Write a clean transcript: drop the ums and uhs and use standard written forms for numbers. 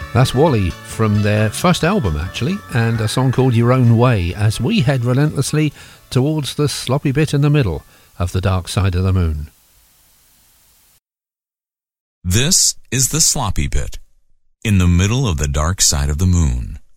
That's Wally from their first album, actually, and a song called Your Own Way, as we head relentlessly towards the sloppy bit in the middle of the dark side of the moon. This is the sloppy bit in the middle of the dark side of the moon.